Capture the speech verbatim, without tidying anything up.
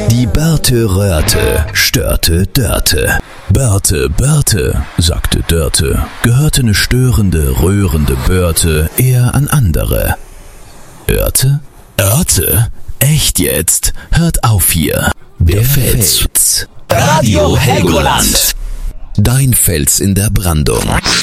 Die Börte Röhrte störte Dörte. Börte, Börte, sagte Dörte, gehörte ne störende, rührende Börte eher an andere. Örte? Örte? Echt jetzt? Hört auf hier. Der Fels. Radio Helgoland. Dein Fels in der Brandung.